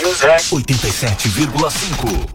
87,5.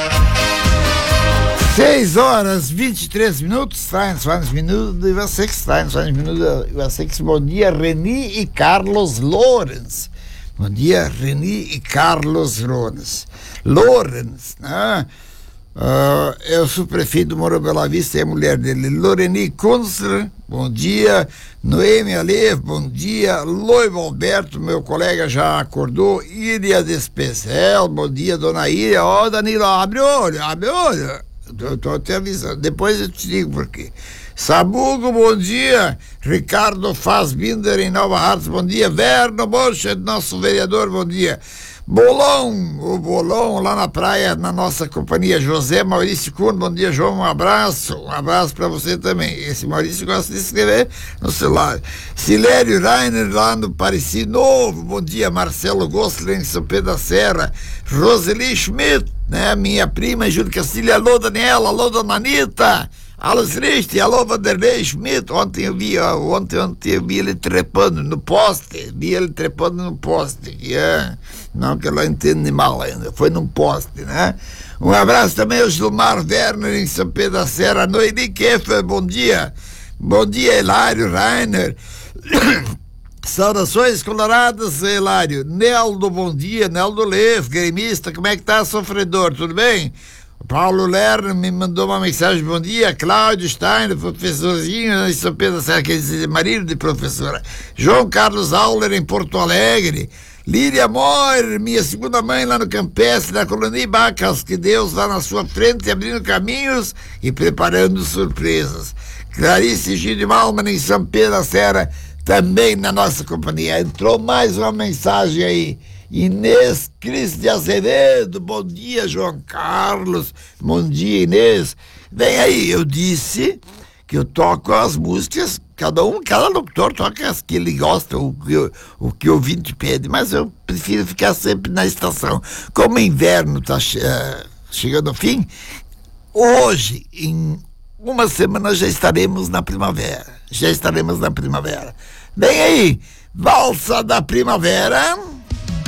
6h23. Está em 20 minutos e você que está em 20 minutos. Você que bom dia, Reni e Carlos Lorenz. Bom dia, Reni e Carlos Lorenz, né? Eu sou prefeito do Morro Bela Vista e a mulher dele, Loreni Kunstler, bom dia. Noemi Alev, bom dia. Loivo Alberto, meu colega, já acordou. Iria Despecel, bom dia. Dona Iria, Danilo, abre o olho. Eu tô te avisando, depois eu te digo por quê. Sabugo, bom dia. Ricardo Fassbinder em Nova Hartz, bom dia. Verno Borchet, nosso vereador, bom dia. O Bolão lá na praia, na nossa companhia, José Maurício Kuhn, bom dia, João, um abraço para você também. Esse Maurício gosta de escrever no celular. Silério Rainer lá no Pareci Novo, bom dia. Marcelo Gosling em São Pedro da Serra. Roseli Schmidt, né, minha prima, Júlia Castilho, alô Daniela, alô Dona Anitta. Alles richtig, alô Vanderlei Schmidt. Ontem eu vi ele trepando no poste. Não que ela entende mal ainda. Foi num poste, né? Um abraço também ao Gilmar Werner em São Pedro da Serra. Noeli Keffer, bom dia. Bom dia, Hilário Rainer. Saudações coloradas, Hilário. Neldo, bom dia. Neldo Lev, gremista. Como é que tá, sofredor? Tudo bem? Paulo Lerner me mandou uma mensagem, bom dia. Cláudio Stein, professorzinho em São Pedro da Serra, quer dizer, marido de professora. João Carlos Auler em Porto Alegre. Líria Moir, minha segunda mãe lá no Campestre, na Colônia Bacas, que Deus lá na sua frente, abrindo caminhos e preparando surpresas. Clarice Gide Malman em São Pedro da Serra, também na nossa companhia. Entrou mais uma mensagem aí. Inês Cris de Azevedo, bom dia, João Carlos, bom dia, Inês. Vem aí, eu disse que eu toco as músicas, cada locutor toca as que ele gosta, o que o ouvinte pede, mas eu prefiro ficar sempre na estação. Como o inverno está chegando ao fim, hoje, em uma semana, já estaremos na primavera. Vem aí, Valsa da Primavera.